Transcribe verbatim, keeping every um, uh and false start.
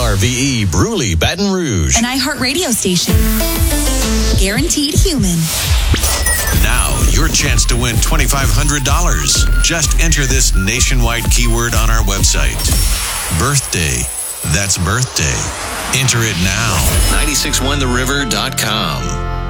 R V E Bruley, Baton Rouge. An iHeartRadio station. Guaranteed human. Now, your chance to win two thousand five hundred dollars. Just enter this nationwide keyword on our website. Birthday. That's birthday. Enter it now. nine six one the river dot com.